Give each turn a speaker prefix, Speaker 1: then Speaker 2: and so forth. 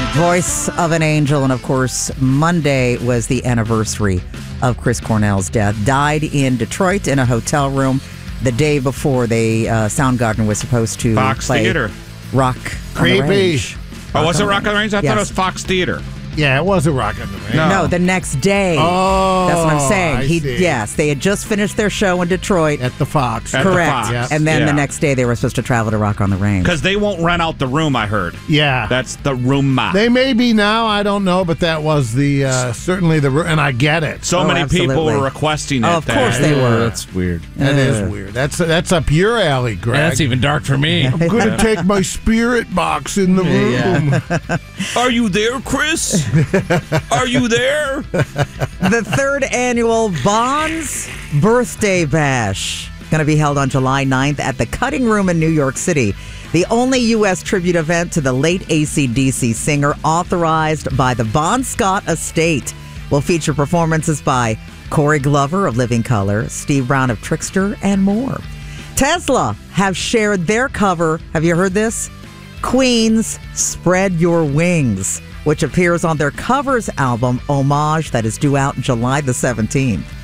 Speaker 1: Voice of an Angel. And of course, Monday was the anniversary of Chris Cornell's death. Died in Detroit in a hotel room the day before Soundgarden was supposed to play
Speaker 2: Theater.
Speaker 1: Rock on the Range.
Speaker 2: Oh, was it Rock on the Range? I
Speaker 1: Yes.
Speaker 2: thought it was Fox Theater.
Speaker 3: Yeah, it was a Rock on the Range.
Speaker 1: No, the next day.
Speaker 3: Oh,
Speaker 1: that's what I'm saying.
Speaker 3: I see.
Speaker 1: Yes, they had just finished their show in Detroit.
Speaker 3: At the Fox.
Speaker 2: At the
Speaker 1: Correct.
Speaker 2: Fox.
Speaker 3: Yeah.
Speaker 1: And then the next day they were supposed to travel to Rock on the Range.
Speaker 2: Because they won't rent out the room, I heard.
Speaker 3: Yeah.
Speaker 2: That's the room.
Speaker 3: They may be now, I don't know, but that was the certainly the, and I get it.
Speaker 2: So many people
Speaker 1: absolutely.
Speaker 2: were requesting it.
Speaker 1: Oh, of course they were.
Speaker 4: That's weird.
Speaker 3: That is weird. That's up your alley, Greg.
Speaker 4: That's even dark for me.
Speaker 3: I'm going to take my spirit box in the room.
Speaker 2: Are you there, Chris? Are you there?
Speaker 1: The third annual Bonds Birthday Bash going to be held on July 9th at the Cutting Room in New York City. The only U.S. tribute event to the late AC/DC singer authorized by the Bon Scott estate will feature performances by Corey Glover of Living Colour, Steve Brown of Trickster, and more. Tesla have shared their cover. Have you heard this? Queen's Spread Your Wings, which appears on their Covers album, Homage, that is due out July the 17th.